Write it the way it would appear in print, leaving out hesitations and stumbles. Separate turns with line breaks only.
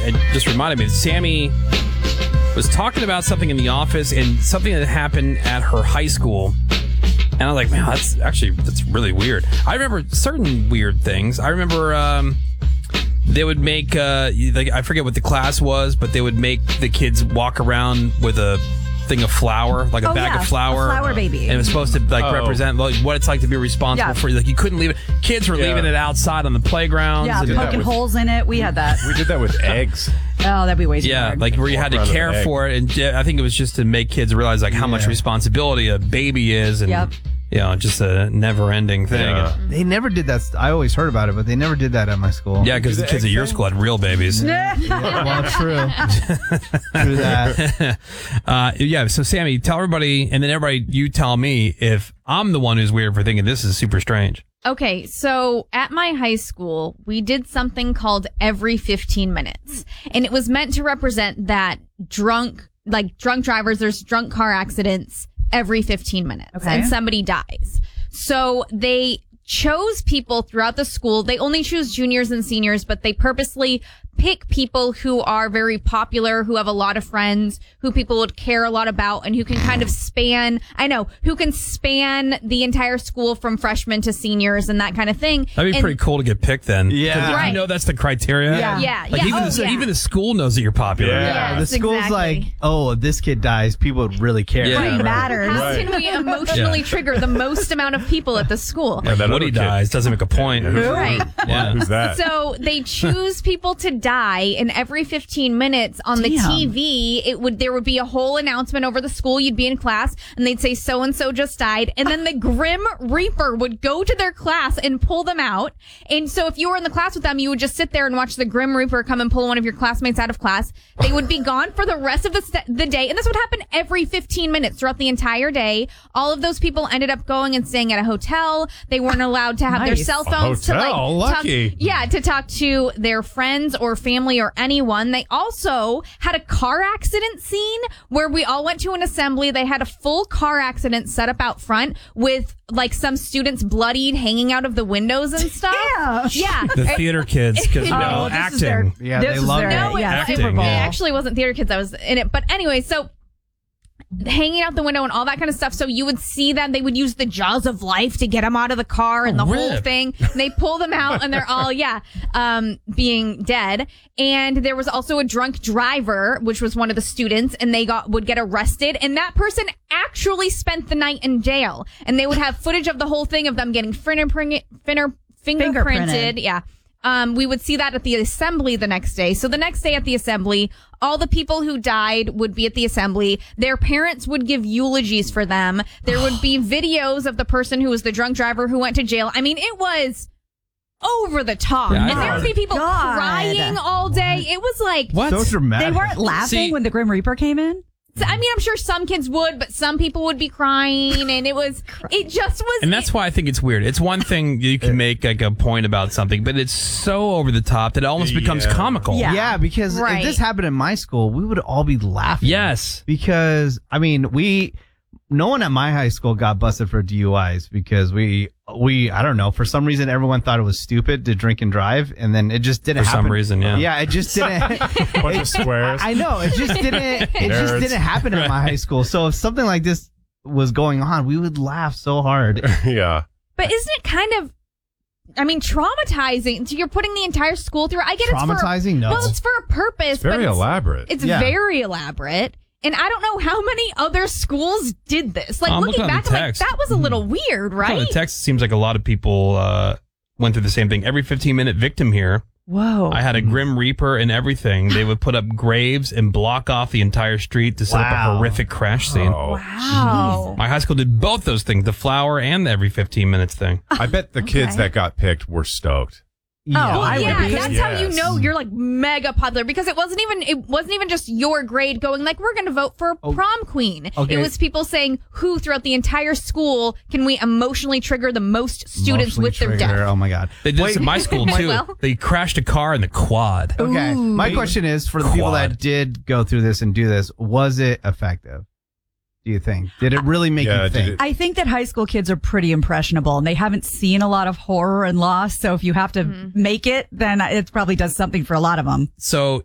it just reminded me. Sammy was talking about something in the office and something that happened at her high school. And I was like, man, that's really weird. I remember certain weird things. I remember they would make, I forget what the class was, but they would make the kids walk around with a thing of flour, like a bag of flour.
A flour baby.
And it was supposed to represent what it's like to be responsible for. Like, you couldn't leave it. Kids were leaving it outside on the playground.
Yeah, poking holes in it. We had that.
We did that with eggs.
Oh, that'd be way too hard.
Like where you had to care for it. And I think it was just to make kids realize how much responsibility a baby is. And, just a never-ending thing.
Yeah. They never did that. I always heard about it, but they never did that at my school.
Yeah, because the kids at your school had real babies.
Well, true. True that.
So Sammy, tell everybody, and then everybody, you tell me if I'm the one who's weird for thinking this is super strange.
Okay, so at my high school, we did something called every 15 minutes. And it was meant to represent that drunk drivers, there's drunk car accidents every 15 minutes and somebody dies. So they chose people throughout the school. They only choose juniors and seniors, but they purposely pick people who are very popular, who have a lot of friends, who people would care a lot about, and who can kind of span the entire school from freshmen to seniors and that kind of thing.
That'd be pretty cool to get picked then.
Yeah.
Right.
You know that's the criteria.
Yeah.
Even the school knows that you're popular.
Yeah. The school's like, if this kid dies, people would really care.
It matters.
How can we emotionally trigger the most amount of people at the school?
Yeah, that Woody dies doesn't make a point.
Right.
Yeah.
Who's that?
So they choose people to die, and every 15 minutes on the TV, there would be a whole announcement over the school. You'd be in class, and they'd say so-and-so just died, and then the Grim Reaper would go to their class and pull them out. And so if you were in the class with them, you would just sit there and watch the Grim Reaper come and pull one of your classmates out of class. They would be gone for the rest of the day, and this would happen every 15 minutes throughout the entire day. All of those people ended up going and staying at a hotel. They weren't allowed to have their cell phones to talk to their friends or family or anyone. They also had a car accident scene where we all went to an assembly. They had a full car accident set up out front with some students bloodied hanging out of the windows and stuff. Yeah.
The theater kids, because acting.
They love it.
No,
acting.
It actually wasn't theater kids. I was in it. But anyway, so hanging out the window and all that kind of stuff. So you would see them. They would use the jaws of life to get them out of the car and the whole thing. And they pull them out and they're all, being dead. And there was also a drunk driver, which was one of the students, and they would get arrested. And that person actually spent the night in jail. And they would have footage of the whole thing of them getting fingerprinted. Yeah. We would see that at the assembly the next day. So the next day at the assembly, all the people who died would be at the assembly. Their parents would give eulogies for them. There would be videos of the person who was the drunk driver who went to jail. I mean, it was over the top.
Yeah,
and there would be people crying all day. It was like...
What?
So dramatic.
They weren't laughing when the Grim Reaper came in?
I mean, I'm sure some kids would, but some people would be crying, and it just was...
And that's why I think it's weird. It's one thing you can make a point about something, but it's so over the top that it almost becomes comical.
Yeah, because if this happened in my school, we would all be laughing.
Yes.
Because, I mean, no one at my high school got busted for DUIs because I don't know, for some reason everyone thought it was stupid to drink and drive, and then it just didn't happen.
For some reason, yeah.
Yeah, it just didn't.
Bunch of squares.
I know, it just didn't happen at my high school. So if something like this was going on, we would laugh so hard.
Yeah.
But isn't it kind of, traumatizing? So you're putting the entire school through. I get
traumatizing.
It's for a purpose.
It's very elaborate.
It's very elaborate. And I don't know how many other schools did this. Looking back, I'm like, that was a little weird, right?
The text seems like a lot of people went through the same thing. Every 15-minute victim here.
Whoa.
I had a Grim Reaper and everything. They would put up graves and block off the entire street to set up a horrific crash scene.
Oh,
wow.
My high school did both those things, the flower and the every 15 minutes thing.
I bet the kids that got picked were stoked.
That's how you know you're mega popular, because it wasn't even just your grade going we're going to vote for prom queen.
Okay.
It was people saying who throughout the entire school can we emotionally trigger the most students with their death.
Oh my God.
They did this at my school too. They crashed a car in the quad.
Okay. My question is, for the people that did go through this and do this, was it effective? Do you think? Did it really make you think?
I think that high school kids are pretty impressionable, and they haven't seen a lot of horror and loss. So if you have to make it, then it probably does something for a lot of them.
So